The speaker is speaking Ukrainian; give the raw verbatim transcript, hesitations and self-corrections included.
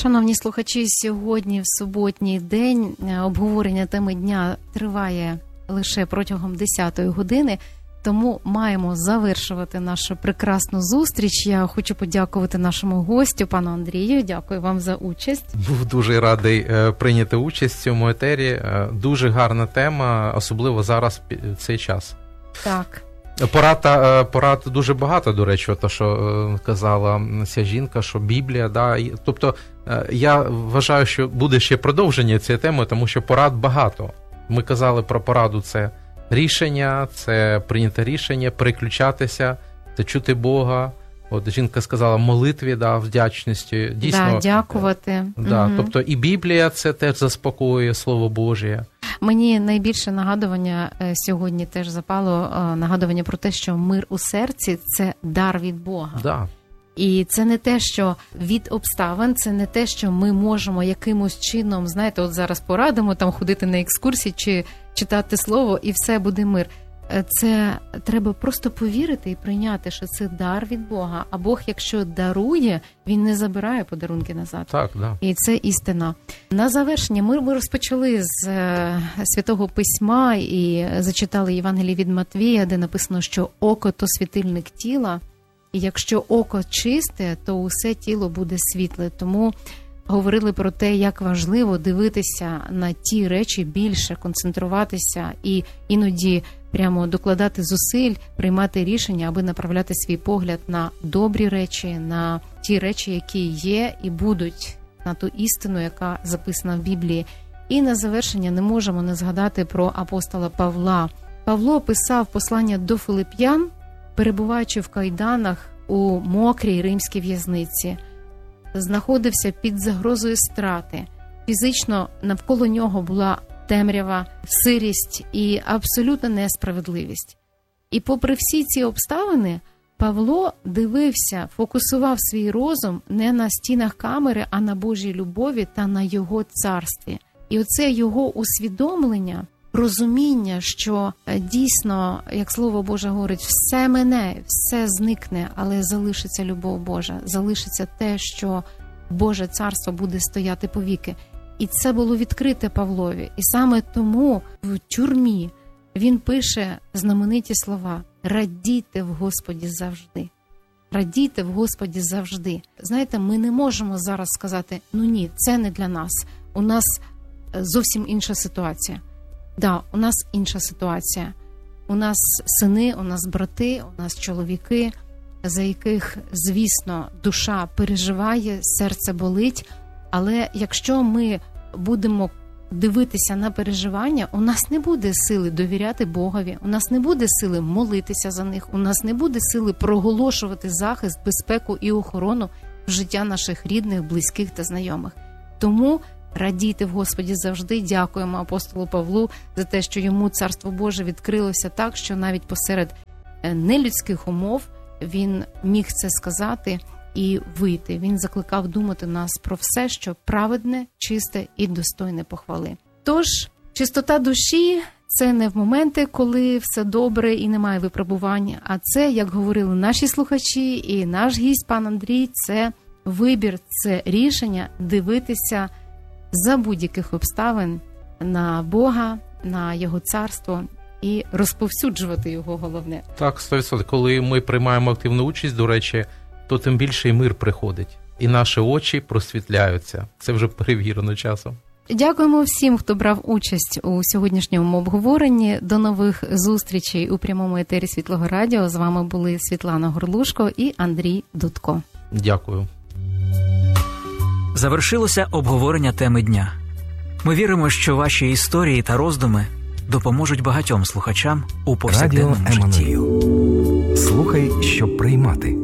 Шановні слухачі, сьогодні в суботній день обговорення теми дня триває лише протягом десятої години, тому маємо завершувати нашу прекрасну зустріч. Я хочу подякувати нашому гостю, пану Андрію. Дякую вам за участь. Був дуже радий прийняти участь в цьому етері. Дуже гарна тема, особливо зараз в цей час. Так. Порад, порад дуже багато, до речі, то, що казала ця жінка, що Біблія, да, тобто я вважаю, що буде ще продовження цієї теми, тому що порад багато. Ми казали про пораду, це рішення, це прийняте рішення, переключатися, це чути Бога. От жінка сказала молитві, да, вдячності. Дійсно, да, дякувати. Да, угу. Тобто і Біблія це теж заспокоює, Слово Божє. Мені найбільше нагадування сьогодні теж запало, нагадування про те, що мир у серці – це дар від Бога. Да. І це не те, що від обставин, це не те, що ми можемо якимось чином, знаєте, от зараз порадимо там ходити на екскурсії чи читати слово, і все буде мир. Це треба просто повірити і прийняти, що це дар від Бога. А Бог, якщо дарує, Він не забирає подарунки назад. Так, да. І це істина. На завершення ми, ми розпочали з Святого Письма і зачитали Євангеліє від Матвія, де написано, що око – то світильник тіла, і якщо око чисте, то усе тіло буде світле. Тому говорили про те, як важливо дивитися на ті речі більше, концентруватися і іноді прямо докладати зусиль, приймати рішення, аби направляти свій погляд на добрі речі, на ті речі, які є і будуть, на ту істину, яка записана в Біблії. І на завершення не можемо не згадати про апостола Павла. Павло писав послання до Филип'ян, перебуваючи в кайданах у мокрій римській в'язниці. Знаходився під загрозою страти. Фізично навколо нього була темрява, сирість і абсолютна несправедливість. І попри всі ці обставини, Павло дивився, фокусував свій розум не на стінах камери, а на Божій любові та на Його царстві. І оце його усвідомлення, розуміння, що дійсно, як Слово Боже говорить, все мине, все зникне, але залишиться любов Божа, залишиться те, що Боже царство буде стояти повіки. І це було відкрите Павлові. І саме тому в тюрмі він пише знамениті слова «Радійте в Господі завжди». Радійте в Господі завжди. Знаєте, ми не можемо зараз сказати, ну ні, це не для нас, у нас зовсім інша ситуація. Да, у нас інша ситуація. У нас сини, у нас брати, у нас чоловіки, за яких, звісно, душа переживає, серце болить. Але якщо ми будемо дивитися на переживання, у нас не буде сили довіряти Богові, у нас не буде сили молитися за них, у нас не буде сили проголошувати захист, безпеку і охорону в життя наших рідних, близьких та знайомих. Тому радійте в Господі завжди. Дякуємо апостолу Павлу за те, що йому Царство Боже відкрилося так, що навіть посеред нелюдських умов він міг це сказати і вийти. Він закликав думати нас про все, що праведне, чисте і достойне похвали. Тож, чистота душі – це не в моменти, коли все добре і немає випробувань, а це, як говорили наші слухачі і наш гість, пан Андрій, це вибір, це рішення дивитися за будь-яких обставин на Бога, на Його царство і розповсюджувати Його головне. Так, сто відсотків. Коли ми приймаємо активну участь, до речі, то тим більше і мир приходить. І наші очі просвітляються. Це вже перевірено часом. Дякуємо всім, хто брав участь у сьогоднішньому обговоренні. До нових зустрічей у прямому етері Світлого Радіо. З вами були Світлана Горлушко і Андрій Дудко. Дякую. Завершилося обговорення теми дня. Ми віримо, що ваші історії та роздуми допоможуть багатьом слухачам у повсякденному житті. Радіо Еммануїл. Слухай, щоб приймати.